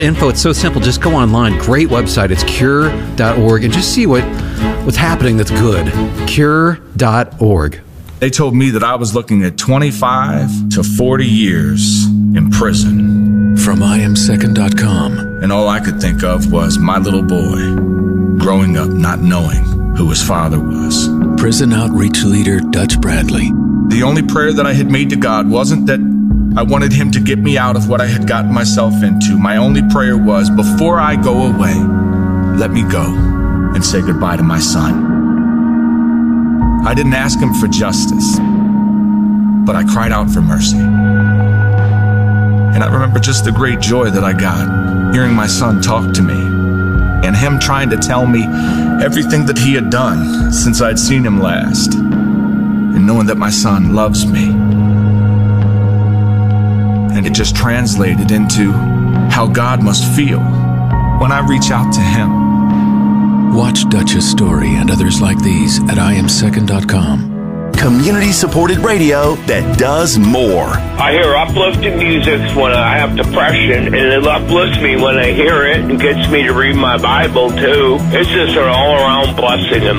info. It's so simple. Just go online. Great website. It's cure.org, and just see what's happening that's good. Cure.org. They told me that I was looking at 25 to 40 years in prison. From IamSecond.com. And all I could think of was my little boy growing up not knowing who his father was. Prison outreach leader Dutch Bradley. The only prayer that I had made to God wasn't that I wanted him to get me out of what I had gotten myself into. My only prayer was, before I go away, let me go and say goodbye to my son. I didn't ask him for justice, but I cried out for mercy. And I remember just the great joy that I got hearing my son talk to me and him trying to tell me everything that he had done since I'd seen him last, and knowing that my son loves me. And it just translated into how God must feel when I reach out to him. Watch Dutch's story and others like these at IamSecond.com. Community-supported radio that does more. I hear uplifting music when I have depression, and it uplifts me when I hear it and gets me to read my Bible, too. It's just an all-around blessing in